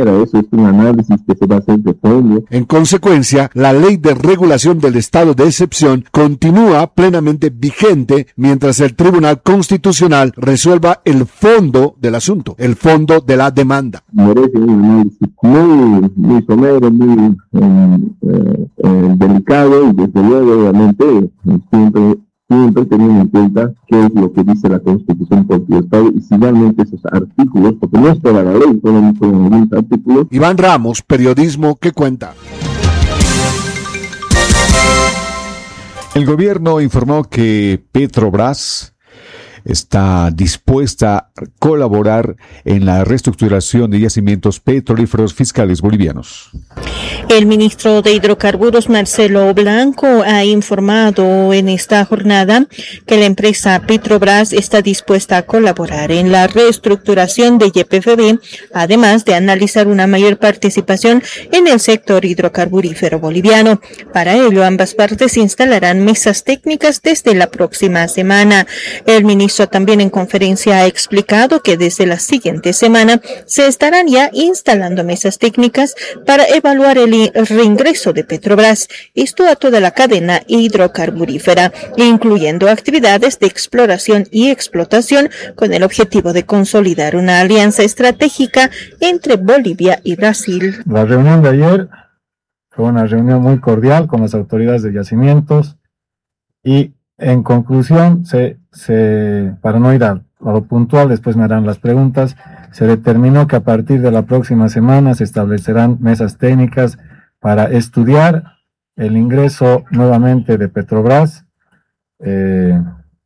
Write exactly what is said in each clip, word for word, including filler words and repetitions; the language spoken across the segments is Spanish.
espera, eso es un análisis que se va a hacer de fondo. En consecuencia, la ley de regulación del estado de excepción continúa plenamente vigente mientras el Tribunal Constitucional resuelva el fondo del asunto, el fondo de la demanda. Merece un análisis muy, muy somero, muy eh, eh, delicado y desde luego, obviamente, siempre siempre teniendo en cuenta qué es lo que dice la Constitución por el Estado y si realmente esos artículos, porque no es toda la ley, solamente son algunos artículos. Iván Ramos, Periodismo que Cuenta. El gobierno informó que Petrobras está dispuesta a colaborar en la reestructuración de yacimientos petrolíferos fiscales bolivianos. El ministro de Hidrocarburos, Marcelo Blanco, ha informado en esta jornada que la empresa Petrobras está dispuesta a colaborar en la reestructuración de Y P F B, además de analizar una mayor participación en el sector hidrocarburífero boliviano. Para ello, ambas partes instalarán mesas técnicas desde la próxima semana. El ministro también en conferencia ha explicado que desde la siguiente semana se estarán ya instalando mesas técnicas para evaluar el reingreso de Petrobras, esto a toda la cadena hidrocarburífera, incluyendo actividades de exploración y explotación con el objetivo de consolidar una alianza estratégica entre Bolivia y Brasil. La reunión de ayer fue una reunión muy cordial con las autoridades de yacimientos y en conclusión, se, se, para no ir a, a lo puntual, después me harán las preguntas, se determinó que a partir de la próxima semana se establecerán mesas técnicas para estudiar el ingreso nuevamente de Petrobras eh,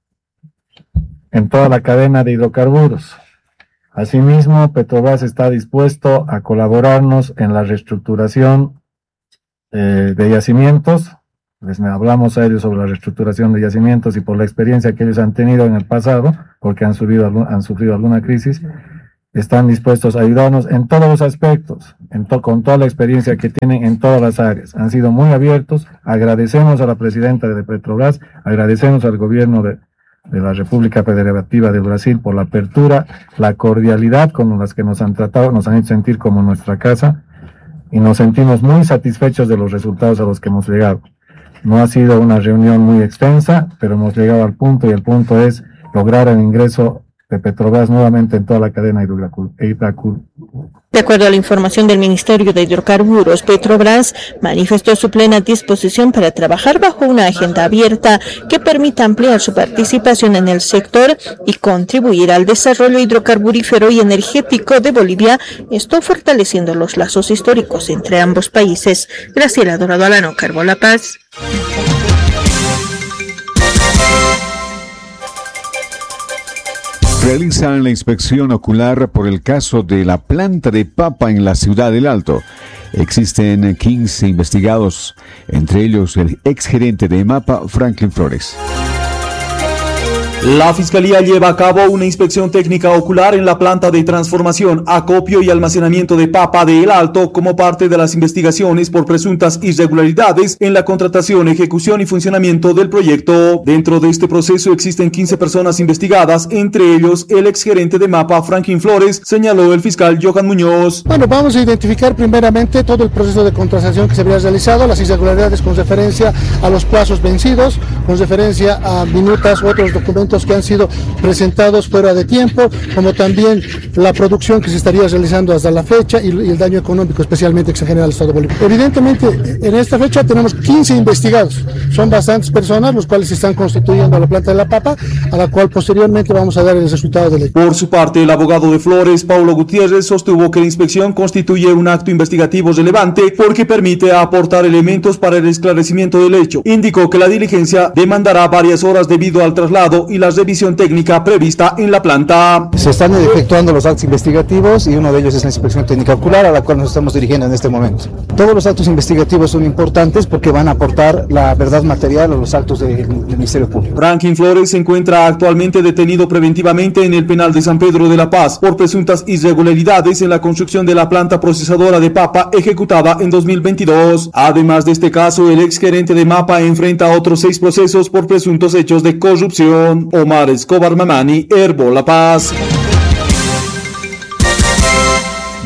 en toda la cadena de hidrocarburos. Asimismo, Petrobras está dispuesto a colaborarnos en la reestructuración eh, de yacimientos. Les hablamos a ellos sobre la reestructuración de yacimientos y por la experiencia que ellos han tenido en el pasado, porque han, subido, han sufrido alguna crisis, están dispuestos a ayudarnos en todos los aspectos, en to, con toda la experiencia que tienen en todas las áreas. Han sido muy abiertos. Agradecemos a la presidenta de Petrobras, agradecemos al gobierno de, de la República Federativa de Brasil por la apertura, la cordialidad con las que nos han tratado, nos han hecho sentir como nuestra casa y nos sentimos muy satisfechos de los resultados a los que hemos llegado. No ha sido una reunión muy extensa, pero hemos llegado al punto y el punto es lograr el ingreso de Petrobras nuevamente en toda la cadena hidrocarburífera. De acuerdo a la información del Ministerio de Hidrocarburos, Petrobras manifestó su plena disposición para trabajar bajo una agenda abierta que permita ampliar su participación en el sector y contribuir al desarrollo hidrocarburífero y energético de Bolivia, esto fortaleciendo los lazos históricos entre ambos países. Graciela Dorado Alano, Carbo La Paz. Realizan la inspección ocular por el caso de la planta de papa en la ciudad del Alto. Existen quince investigados, entre ellos el exgerente de EMAPA, Franklin Flores. La Fiscalía lleva a cabo una inspección técnica ocular en la planta de transformación, acopio y almacenamiento de papa de El Alto como parte de las investigaciones por presuntas irregularidades en la contratación, ejecución y funcionamiento del proyecto. Dentro de este proceso existen quince personas investigadas, entre ellos el exgerente de EMAPA, Franklin Flores, señaló el fiscal Johan Muñoz. Bueno, vamos a identificar primeramente todo el proceso de contratación que se había realizado, las irregularidades con referencia a los plazos vencidos, con referencia a minutas u otros documentos que han sido presentados fuera de tiempo, como también la producción que se estaría realizando hasta la fecha y el daño económico especialmente que se genera al Estado de Bolivia. Evidentemente, en esta fecha tenemos quince investigados, son bastantes personas los cuales se están constituyendo a la planta de la papa, a la cual posteriormente vamos a dar el resultado de ley. Por su parte, el abogado de Flores, Paulo Gutiérrez, sostuvo que la inspección constituye un acto investigativo relevante porque permite aportar elementos para el esclarecimiento del hecho. Indicó que la diligencia demandará varias horas debido al traslado y la revisión técnica prevista en la planta. Se están efectuando los actos investigativos y uno de ellos es la inspección técnica ocular a la cual nos estamos dirigiendo en este momento. Todos los actos investigativos son importantes porque van a aportar la verdad material a los actos del, del Ministerio Público. Franklin Flores se encuentra actualmente detenido preventivamente en el penal de San Pedro de la Paz por presuntas irregularidades en la construcción de la planta procesadora de papa ejecutada en dos mil veintidós. Además de este caso, el exgerente de MAPA enfrenta otros seis procesos por presuntos hechos de corrupción. Omar Escobar Mamani, Herbo La Paz.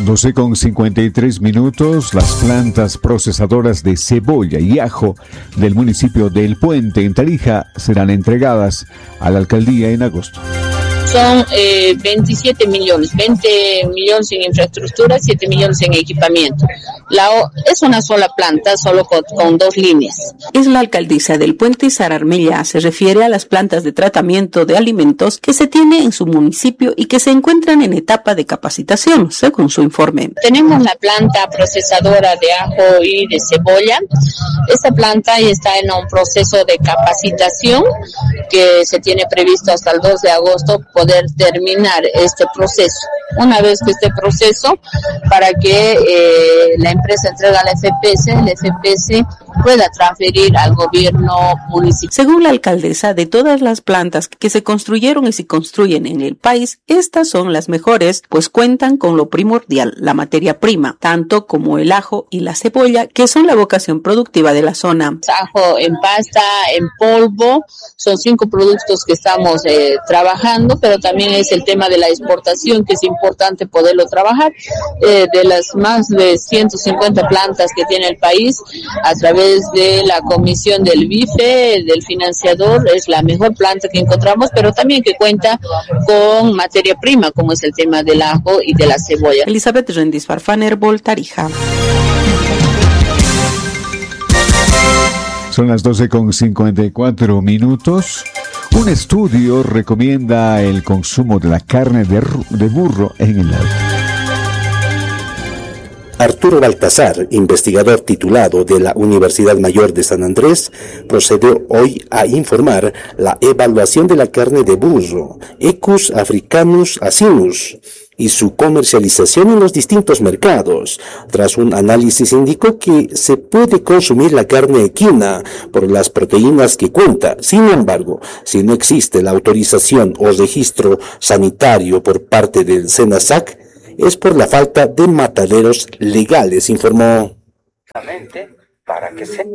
doce con cincuenta y tres minutos, las plantas procesadoras de cebolla y ajo del municipio de El Puente, en Tarija, serán entregadas a la alcaldía en agosto. Son eh, veintisiete millones, veinte millones en infraestructura, siete millones en equipamiento. La o, es una sola planta, solo con, con dos líneas. Es la alcaldesa del Puente, Sara Armella, se refiere a las plantas de tratamiento de alimentos que se tiene en su municipio y que se encuentran en etapa de capacitación, según su informe. Tenemos la planta procesadora de ajo y de cebolla. Esta planta está en un proceso de capacitación que se tiene previsto hasta el dos de agosto poder terminar este proceso. Una vez que este proceso, para que eh, la empresa entrega al F P S, el F P S pueda transferir al gobierno municipal. Según la alcaldesa, de todas las plantas que se construyeron y se construyen en el país, estas son las mejores, pues cuentan con lo primordial, la materia prima, tanto como el ajo y la cebolla, que son la vocación productiva de la zona. Ajo en pasta, en polvo, son cinco productos que estamos eh, trabajando, pero también es el tema de la exportación, que es importante poderlo trabajar. Eh, de las más de ciento cincuenta plantas que tiene el país, a través de la comisión del B I F E, del financiador, es la mejor planta que encontramos, pero también que cuenta con materia prima, como es el tema del ajo y de la cebolla. Elizabeth Rendis Farfán, Herbol, Tarija. Son las doce con cincuenta y cuatro minutos. Un estudio recomienda el consumo de la carne de, de burro en el alto. Arturo Baltasar, investigador titulado de la Universidad Mayor de San Andrés, procedió hoy a informar la evaluación de la carne de burro, Equus africanus asinus, y su comercialización en los distintos mercados. Tras un análisis indicó que se puede consumir la carne equina por las proteínas que cuenta. Sin embargo, si no existe la autorización o registro sanitario por parte del SENASAC, es por la falta de mataderos legales, informó. Para que se...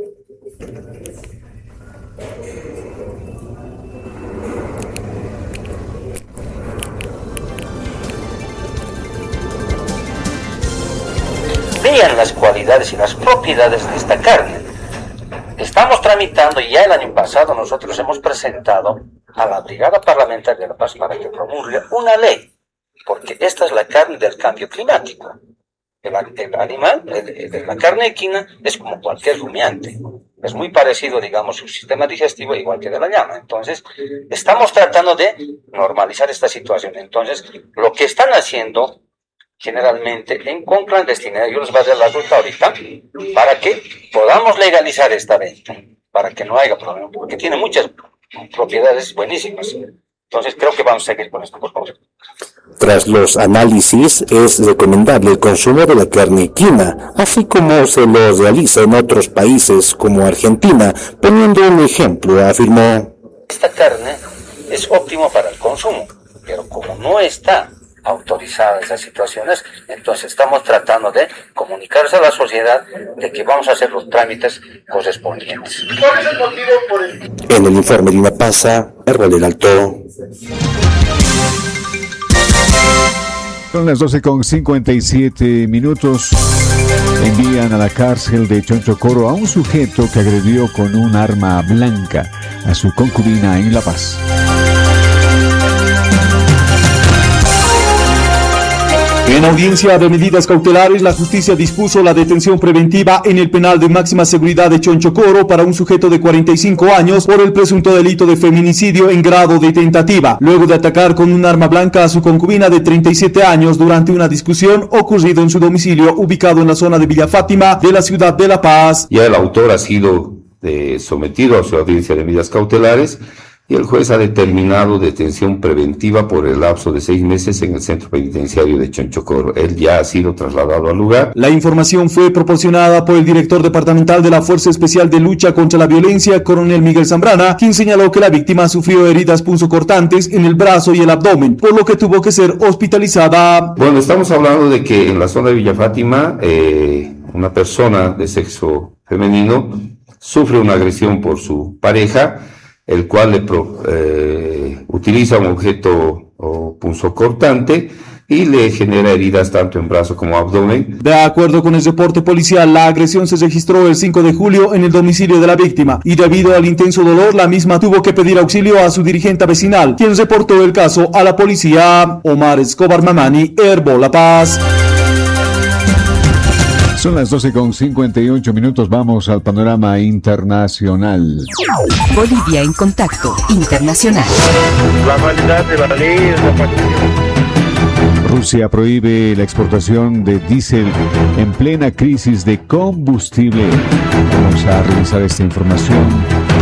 vean las cualidades y las propiedades de esta carne. Estamos tramitando, y ya el año pasado nosotros hemos presentado a la Brigada Parlamentaria de la Paz para que promulgue una ley, porque esta es la carne del cambio climático. El, el animal, el, el, la carne equina es como cualquier rumiante, es muy parecido, digamos, su sistema digestivo igual que de la llama. Entonces, estamos tratando de normalizar esta situación. Entonces, lo que están haciendo generalmente en con clandestinidad, yo les voy a dar la ruta ahorita, para que podamos legalizar esta venta, para que no haya problema, porque tiene muchas propiedades buenísimas. Entonces creo que vamos a seguir con esto, por favor. Tras los análisis, es recomendable el consumo de la carne equina, así como se lo realiza en otros países como Argentina, poniendo un ejemplo, afirmó. Esta carne es óptimo para el consumo, pero como no está autorizada esas situaciones, entonces estamos tratando de comunicarse a la sociedad de que vamos a hacer los trámites correspondientes. ¿Cuál es el motivo por el... En el informe de una pasa, Herbol del Alto. Son las doce con cincuenta y siete minutos. Envían a la cárcel de Chonchocoro a un sujeto que agredió con un arma blanca a su concubina en La Paz. En audiencia de medidas cautelares, la justicia dispuso la detención preventiva en el penal de máxima seguridad de Chonchocoro para un sujeto de cuarenta y cinco años por el presunto delito de feminicidio en grado de tentativa, luego de atacar con un arma blanca a su concubina de treinta y siete años durante una discusión ocurrida en su domicilio ubicado en la zona de Villa Fátima de la ciudad de La Paz. Ya el autor ha sido eh, sometido a su audiencia de medidas cautelares y el juez ha determinado detención preventiva por el lapso de seis meses en el centro penitenciario de Chonchocoro. Él ya ha sido trasladado al lugar. La información fue proporcionada por el director departamental de la Fuerza Especial de Lucha contra la Violencia, coronel Miguel Zambrana, quien señaló que la víctima sufrió heridas punzocortantes en el brazo y el abdomen, por lo que tuvo que ser hospitalizada. Bueno, estamos hablando de que en la zona de Villa Fátima, eh, una persona de sexo femenino sufre una agresión por su pareja, el cual le pro, eh, utiliza un objeto o punzocortante y le genera heridas tanto en brazo como abdomen. De acuerdo con el reporte policial, la agresión se registró el cinco de julio en el domicilio de la víctima y debido al intenso dolor, la misma tuvo que pedir auxilio a su dirigente vecinal, quien reportó el caso a la policía. Omar Escobar Mamani, Herbo La Paz. Son las doce con cincuenta y ocho minutos, vamos al panorama internacional. Bolivia en contacto internacional. La validad de la ley es la Rusia prohíbe la exportación de diésel en plena crisis de combustible. Vamos a revisar esta información